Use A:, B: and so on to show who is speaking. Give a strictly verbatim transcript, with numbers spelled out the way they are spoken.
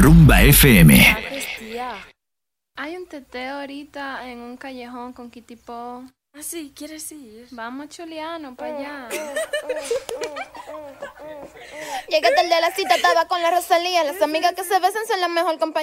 A: Rumba F M.
B: Ah, pues, tía. Hay un teteo ahorita en un callejón con Kitipo.
C: Ah, sí, ¿quieres ir?
B: Vamos, Chuliano, para allá.
D: Llegué tarde a la cita, estaba con la Rosalía. Las amigas que se besan son la mejor compañía.